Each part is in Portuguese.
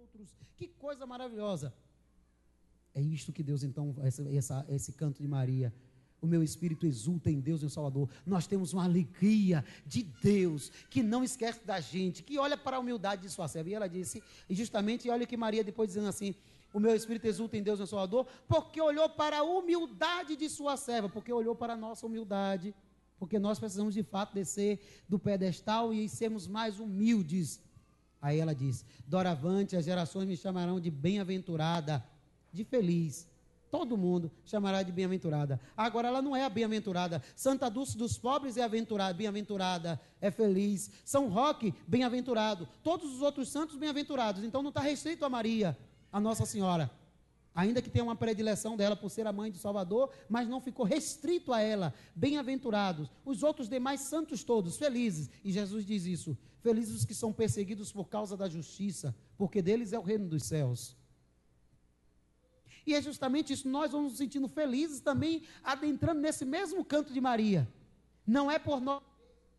outros. Que coisa maravilhosa. É isto que Deus, então, esse canto de Maria. O meu espírito exulta em Deus, meu Salvador. Nós temos uma alegria de Deus, que não esquece da gente, que olha para a humildade de sua serva. E ela disse, e justamente, olha que Maria depois dizendo assim, o meu espírito exulta em Deus, meu Salvador, porque olhou para a humildade de sua serva, porque olhou para a nossa humildade, porque nós precisamos de fato descer do pedestal e sermos mais humildes. Aí ela diz, doravante as gerações me chamarão de bem-aventurada, de feliz. Todo mundo chamará de bem-aventurada. Agora ela não é a bem-aventurada. Santa Dulce dos pobres é aventurada, bem-aventurada, é feliz. São Roque, bem-aventurado. Todos os outros santos, bem-aventurados. Então não está restrito a Maria, a Nossa Senhora. Ainda que tenha uma predileção dela por ser a mãe do Salvador, mas não ficou restrito a ela. Bem-aventurados. Os outros demais santos todos, felizes. E Jesus diz isso. Felizes os que são perseguidos por causa da justiça, porque deles é o reino dos céus. E é justamente isso, nós vamos nos sentindo felizes também, adentrando nesse mesmo canto de Maria. Não é por nós.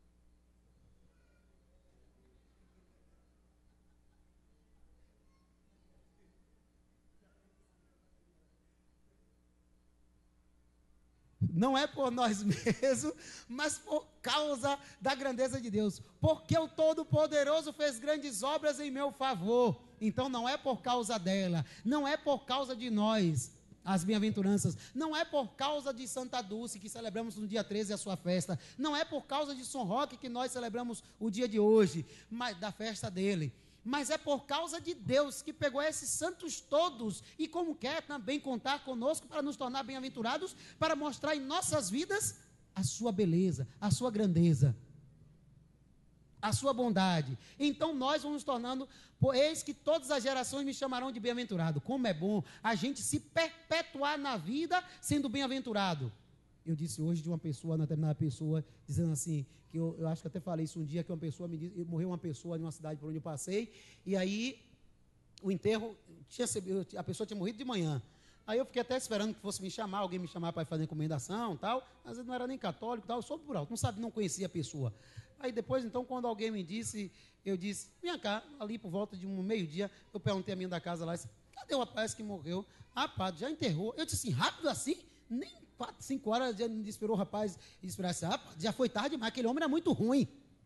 Não é por nós mesmos, mas por causa da grandeza de Deus. Porque o Todo-Poderoso fez grandes obras em meu favor. Então não é por causa dela, não é por causa de nós, as bem-aventuranças, não é por causa de Santa Dulce, que celebramos no dia 13 a sua festa, não é por causa de São Roque que nós celebramos o dia de hoje, mas da festa dele. Mas é por causa de Deus que pegou esses santos todos e como quer também contar conosco para nos tornar bem-aventurados, para mostrar em nossas vidas a sua beleza, a sua grandeza, a sua bondade. Então nós vamos nos tornando, eis que todas as gerações me chamarão de bem-aventurado. Como é bom a gente se perpetuar na vida sendo bem-aventurado. Eu disse hoje de uma pessoa, uma determinada pessoa, dizendo assim, que eu acho que até falei isso um dia, que uma pessoa me disse, morreu uma pessoa em uma cidade por onde eu passei, e aí o enterro, a pessoa tinha morrido de manhã. Aí eu fiquei até esperando que fosse me chamar, alguém me chamar para fazer encomendação e tal. Às vezes não era nem católico e tal, eu soube por alto, não conhecia a pessoa. Aí depois, então, quando alguém me disse, eu disse, vem cá, ali por volta de um meio-dia, eu perguntei a minha da casa lá, disse, cadê o rapaz que morreu? Ah, padre, já enterrou. Eu disse assim, rápido assim? Nem 4, 5 horas já me esperou o rapaz e esperar assim, ah, já foi tarde demais, aquele homem era muito ruim.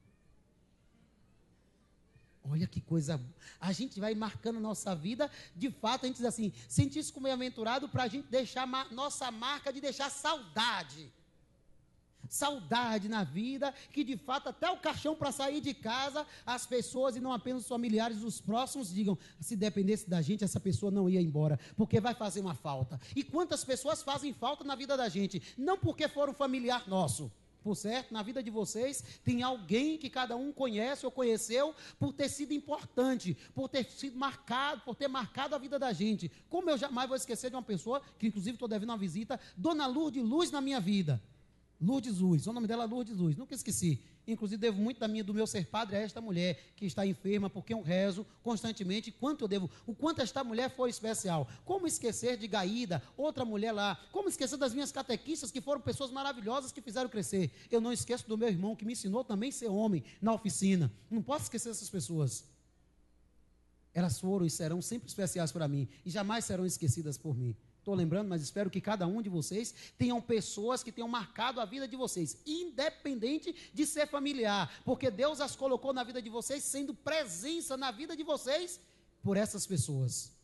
Olha que coisa, a gente vai marcando a nossa vida, de fato a gente diz assim, sentir-se como bem-aventurado para a gente deixar nossa marca de deixar saudade na vida, que de fato até o caixão para sair de casa, as pessoas e não apenas os familiares, os próximos digam, se dependesse da gente essa pessoa não ia embora, porque vai fazer uma falta. E quantas pessoas fazem falta na vida da gente, não porque foram familiar nosso. Por certo, na vida de vocês tem alguém que cada um conhece ou conheceu por ter sido importante, por ter sido marcado, por ter marcado a vida da gente. Como eu jamais vou esquecer de uma pessoa, que inclusive estou devendo uma visita, Dona Lourdes Luz na minha vida. Lourdes Luz, o nome dela é Lourdes Luz, nunca esqueci. Inclusive devo muito do meu ser padre a esta mulher que está enferma, porque eu rezo constantemente, o quanto esta mulher foi especial. Como esquecer de Gaída, outra mulher lá, como esquecer das minhas catequistas, que foram pessoas maravilhosas que fizeram crescer. Eu não esqueço do meu irmão, que me ensinou também a ser homem na oficina. Não posso esquecer dessas pessoas. Elas foram e serão sempre especiais para mim, e jamais serão esquecidas por mim. Estou lembrando, mas espero que cada um de vocês tenham pessoas que tenham marcado a vida de vocês, independente de ser familiar, porque Deus as colocou na vida de vocês, sendo presença na vida de vocês por essas pessoas.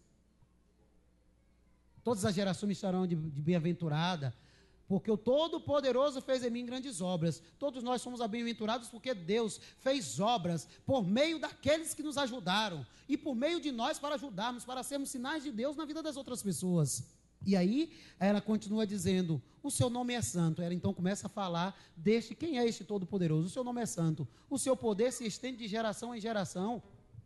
Todas as gerações me chamarão de bem-aventurada, porque o Todo-Poderoso fez em mim grandes obras. Todos nós somos bem-aventurados porque Deus fez obras por meio daqueles que nos ajudaram, e por meio de nós para ajudarmos, para sermos sinais de Deus na vida das outras pessoas. E aí ela continua dizendo, o seu nome é santo. Ela então começa a falar quem é este Todo-Poderoso? O seu nome é santo, o seu poder se estende de geração em geração.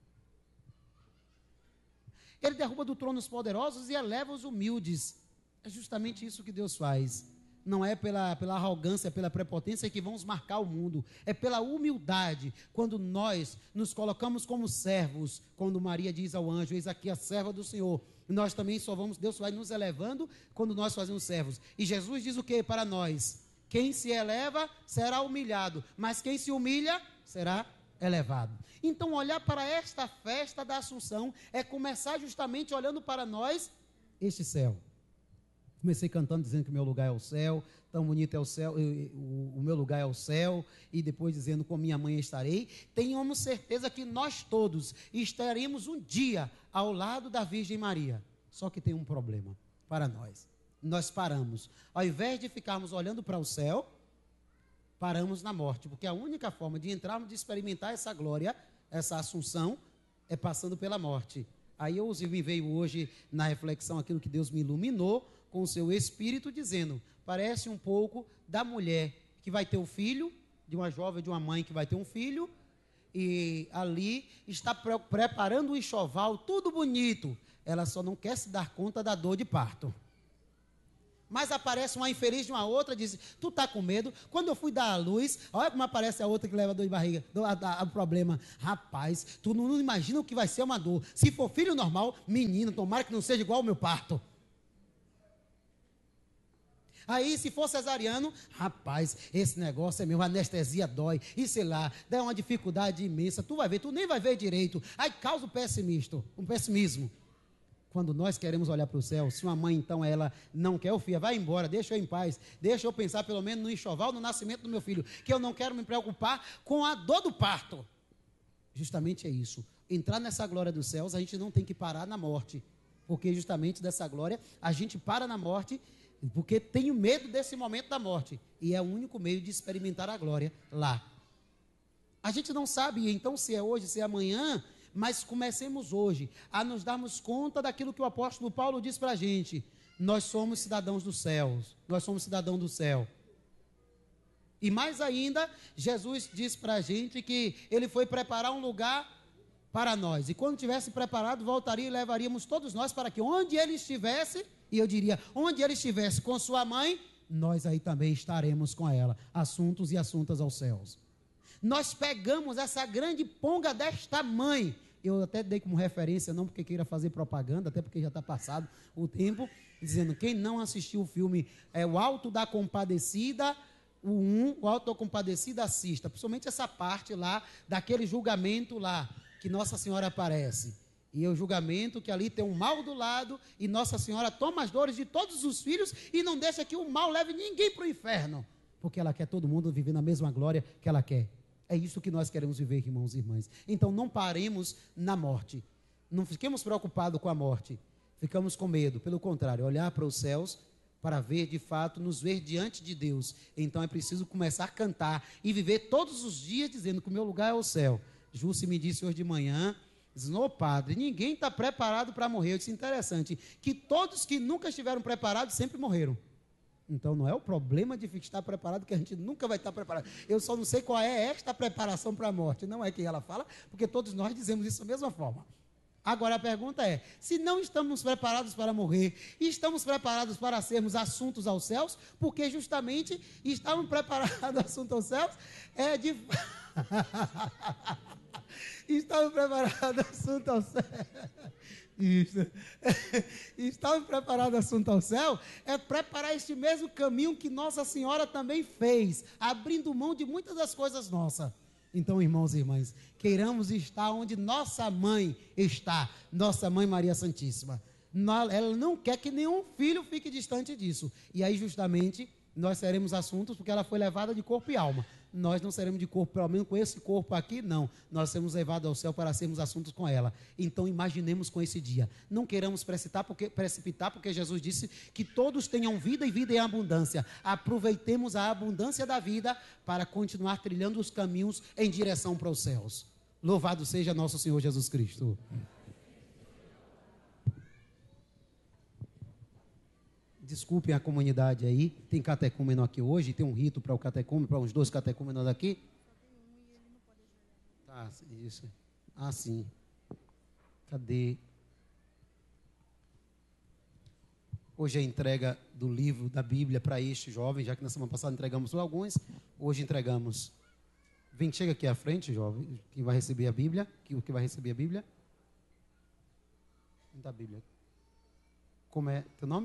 Ele derruba do trono os poderosos e eleva os humildes. É justamente isso que Deus faz. Não é pela arrogância, pela prepotência que vamos marcar o mundo. É pela humildade. Quando nós nos colocamos como servos, quando Maria diz ao anjo, eis aqui a serva do Senhor. Nós também Deus vai nos elevando quando nós fazemos servos. E Jesus diz o que para nós? Quem se eleva será humilhado, mas quem se humilha será elevado. Então, olhar para esta festa da Assunção é começar justamente olhando para nós, este céu. Comecei cantando, dizendo que o meu lugar é o céu, tão bonito é o céu, o meu lugar é o céu, e depois dizendo com minha mãe estarei. Tenhamos certeza que nós todos estaremos um dia ao lado da Virgem Maria. Só que tem um problema para nós. Nós paramos. Ao invés de ficarmos olhando para o céu, paramos na morte, porque a única forma de entrarmos, de experimentar essa glória, essa assunção, é passando pela morte. Aí me veio hoje na reflexão aquilo que Deus me iluminou com o seu Espírito, dizendo, parece um pouco da mulher que vai ter um filho, de uma jovem, de uma mãe que vai ter um filho, e ali está preparando o enxoval, tudo bonito, ela só não quer se dar conta da dor de parto. Mas aparece uma infeliz de uma outra, diz, tu está com medo? Quando eu fui dar à luz, olha como aparece a outra que leva dor de barriga, o problema. Rapaz, tu não imagina o que vai ser uma dor. Se for filho normal, menino, tomara que não seja igual ao meu parto. Aí, se for cesariano, rapaz, esse negócio é meu, anestesia dói, e sei lá, dá uma dificuldade imensa, tu vai ver, tu nem vai ver direito, aí causa um pessimismo. Quando nós queremos olhar para o céu, se uma mãe, então, ela não quer o filho, vai embora, deixa eu em paz, deixa eu pensar pelo menos no enxoval, no nascimento do meu filho, que eu não quero me preocupar com a dor do parto. Justamente é isso, entrar nessa glória dos céus, a gente não tem que parar na morte, porque justamente dessa glória, a gente para na morte, porque tenho medo desse momento da morte, e é o único meio de experimentar a glória lá. A gente não sabe, então, se é hoje, se é amanhã, mas comecemos hoje a nos darmos conta daquilo que o apóstolo Paulo diz para a gente. Nós somos cidadãos dos céus, nós somos cidadãos do céu. E mais ainda, Jesus diz para a gente que ele foi preparar um lugar para nós, e quando tivesse preparado, voltaria e levaríamos todos nós para que onde ele estivesse, e eu diria, onde ele estivesse com sua mãe, nós aí também estaremos com ela, assuntos e assuntas aos céus. Nós pegamos essa grande ponga desta mãe, eu até dei como referência, não porque queira fazer propaganda, até porque já está passado o tempo, dizendo, quem não assistiu o filme O Alto da Compadecida, o Alto da Compadecida, assista, principalmente essa parte lá, daquele julgamento lá, que Nossa Senhora aparece, e o julgamento que ali tem um mal do lado, e Nossa Senhora toma as dores de todos os filhos, e não deixa que o mal leve ninguém para o inferno, porque ela quer todo mundo viver na mesma glória que ela quer. É isso que nós queremos viver, irmãos e irmãs. Então não paremos na morte, não fiquemos preocupados com a morte, ficamos com medo, pelo contrário, olhar para os céus, para ver de fato, nos ver diante de Deus. Então é preciso começar a cantar, e viver todos os dias dizendo que o meu lugar é o céu. Jússi me disse hoje de manhã, diz, padre, ninguém está preparado para morrer. Eu disse, interessante, que todos que nunca estiveram preparados sempre morreram. Então não é o problema de estar preparado, que a gente nunca vai estar preparado. Eu só não sei qual é esta preparação para a morte. Não é que ela fala, porque todos nós dizemos isso da mesma forma. Agora a pergunta é, se não estamos preparados para morrer, estamos preparados para sermos assuntos aos céus, porque justamente estamos preparados assuntos aos céus, estamos preparados assunto ao céu. Isso. Estamos preparados assunto ao céu, é preparar este mesmo caminho que Nossa Senhora também fez, abrindo mão de muitas das coisas nossas. Então, irmãos e irmãs, queiramos estar onde nossa mãe está, nossa mãe Maria Santíssima. Ela não quer que nenhum filho fique distante disso. E aí, justamente, nós seremos assuntos, porque ela foi levada de corpo e alma. Nós não seremos de corpo, pelo menos com esse corpo aqui, não. Nós seremos levados ao céu para sermos assuntos com ela. Então, imaginemos com esse dia. Não queiramos precipitar, porque Jesus disse que todos tenham vida e vida em abundância. Aproveitemos a abundância da vida para continuar trilhando os caminhos em direção para os céus. Louvado seja nosso Senhor Jesus Cristo. Desculpem a comunidade aí, tem catecúmeno aqui hoje, tem um rito para o catecúmeno, para uns 2 catecúmenos daqui. Tá, isso. Ah, sim. Cadê? Hoje é a entrega do livro da Bíblia para este jovem, já que na semana passada entregamos alguns, hoje entregamos. Chega aqui à frente, jovem, quem vai receber a Bíblia, que vai receber a Bíblia. Da Bíblia. Como é teu nome?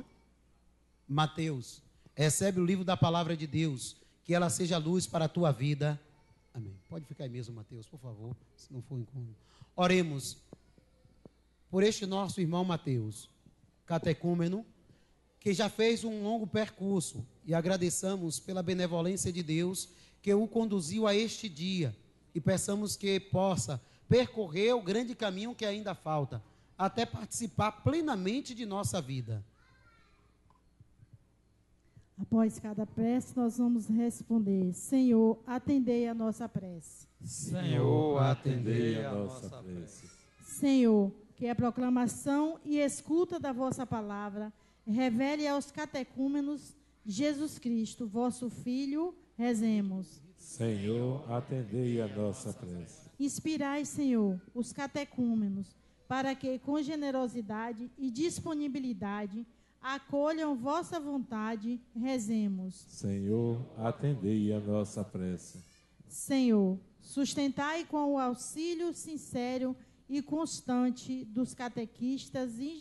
Mateus, recebe o livro da palavra de Deus, que ela seja luz para a tua vida. Amém. Pode ficar aí mesmo, Mateus, por favor, se não for incômodo. Oremos por este nosso irmão Mateus, catecúmeno, que já fez um longo percurso, e agradeçamos pela benevolência de Deus que o conduziu a este dia, e peçamos que possa percorrer o grande caminho que ainda falta, até participar plenamente de nossa vida. Após cada prece, nós vamos responder: Senhor, atendei a nossa prece. Senhor, atendei a nossa prece. Senhor, que a proclamação e escuta da vossa palavra revele aos catecúmenos Jesus Cristo, vosso Filho, rezemos. Senhor, atendei a nossa prece. Inspirai, Senhor, os catecúmenos, para que, com generosidade e disponibilidade, acolham vossa vontade, rezemos. Senhor, atendei a nossa prece. Senhor, sustentai com o auxílio sincero e constante dos catequistas